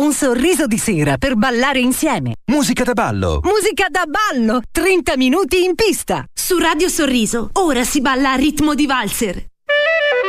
Un sorriso di sera per ballare insieme. Musica da ballo. Musica da ballo, 30 minuti in pista. Su Radio Sorriso, ora si balla a ritmo di valzer.